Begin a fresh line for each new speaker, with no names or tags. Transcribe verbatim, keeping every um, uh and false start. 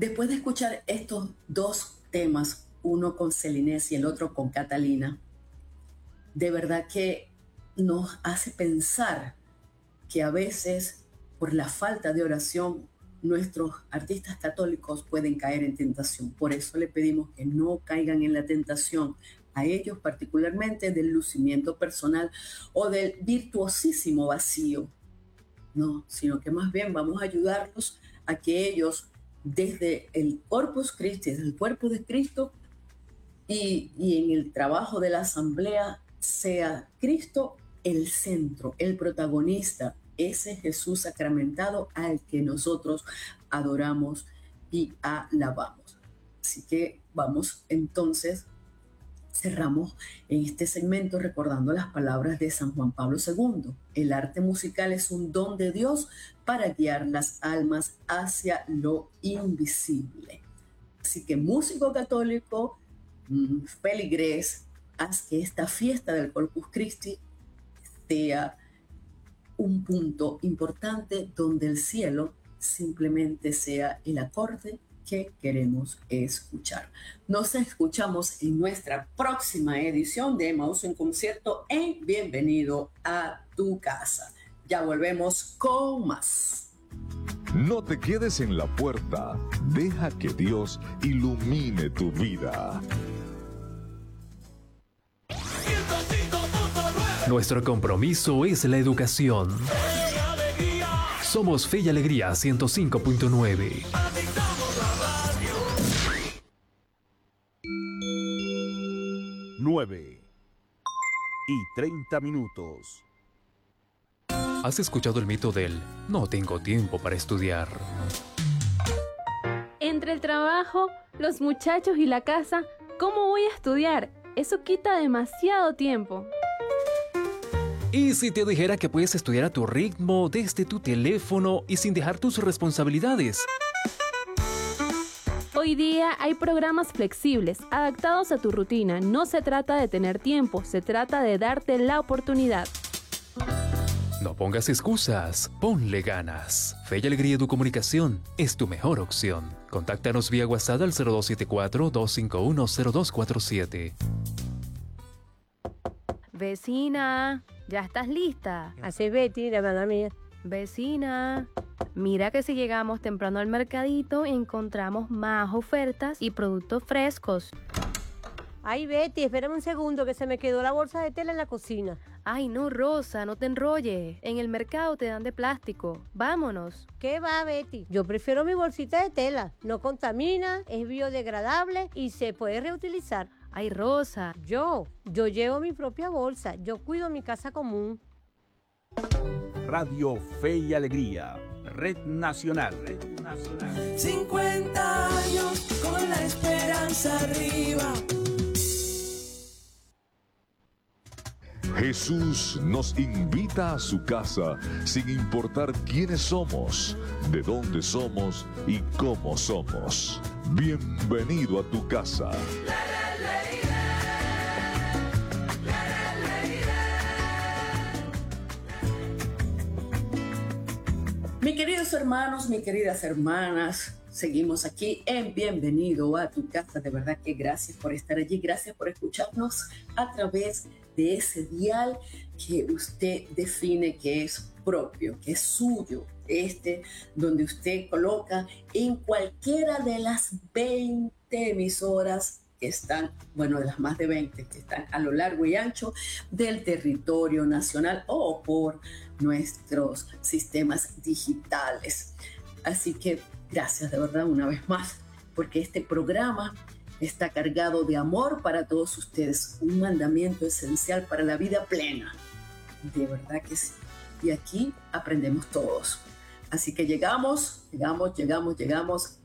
Después de escuchar estos dos temas, uno con Celinés y el otro con Catalina, de verdad que nos hace pensar que a veces, por la falta de oración, nuestros artistas católicos pueden caer en tentación. Por eso le pedimos que no caigan en la tentación, a ellos particularmente del lucimiento personal o del virtuosísimo vacío. No, sino que más bien vamos a ayudarlos a que ellos, desde el Corpus Christi, desde el cuerpo de Cristo, y, y en el trabajo de la asamblea, sea Cristo el centro, el protagonista, ese Jesús sacramentado al que nosotros adoramos y alabamos. Así que vamos entonces, cerramos en este segmento recordando las palabras de San Juan Pablo segundo. El arte musical es un don de Dios para guiar las almas hacia lo invisible. Así que, músico católico, feligrés, haz que esta fiesta del Corpus Christi sea un punto importante donde el cielo simplemente sea el acorde que queremos escuchar. Nos escuchamos en nuestra próxima edición de Emaús en Concierto en Bienvenido a tu Casa. Ya volvemos con más.
No te quedes en la puerta. Deja que Dios ilumine tu vida.
Nuestro compromiso es la educación. Somos Fe y Alegría ciento cinco punto nueve.
nueve y treinta minutos.
¿Has escuchado el mito del no tengo tiempo para estudiar?
Entre el trabajo, los muchachos y la casa, ¿cómo voy a estudiar? Eso quita demasiado tiempo.
¿Y si te dijera que puedes estudiar a tu ritmo, desde tu teléfono y sin dejar tus responsabilidades?
Hoy día hay programas flexibles, adaptados a tu rutina. No se trata de tener tiempo, se trata de darte la oportunidad.
No pongas excusas, ponle ganas. Fe y Alegría Educomunicación es tu mejor opción. Contáctanos vía WhatsApp al cero dos siete cuatro, dos cinco uno, cero dos cuatro siete.
Vecina, ¿ya estás lista?
Así, Betty, la hermana mía.
Vecina, mira que si llegamos temprano al mercadito encontramos más ofertas y productos frescos.
Ay, Betty, espérame un segundo que se me quedó la bolsa de tela en la cocina.
Ay, no, Rosa, no te enrolles. En el mercado te dan de plástico. Vámonos.
¿Qué va, Betty? Yo prefiero mi bolsita de tela. No contamina, es biodegradable y se puede reutilizar.
Ay, Rosa.
Yo, yo llevo mi propia bolsa. Yo cuido mi casa común.
Radio Fe y Alegría, Red Nacional. Red Nacional.
cincuenta años con la esperanza arriba.
Jesús nos invita a su casa sin importar quiénes somos, de dónde somos y cómo somos. Bienvenido a tu casa.
Mis queridos hermanos, mis queridas hermanas, seguimos aquí en Bienvenido a tu Casa. De verdad que gracias por estar allí, gracias por escucharnos a través de ese dial que usted define que es propio, que es suyo, este donde usted coloca en cualquiera de las veinte emisoras que están, bueno, de las más de veinte que están a lo largo y ancho del territorio nacional o por nuestros sistemas digitales. Así que gracias de verdad una vez más, porque este programa está cargado de amor para todos ustedes, un mandamiento esencial para la vida plena. De verdad que sí. Y aquí aprendemos todos. Así que llegamos, llegamos, llegamos, llegamos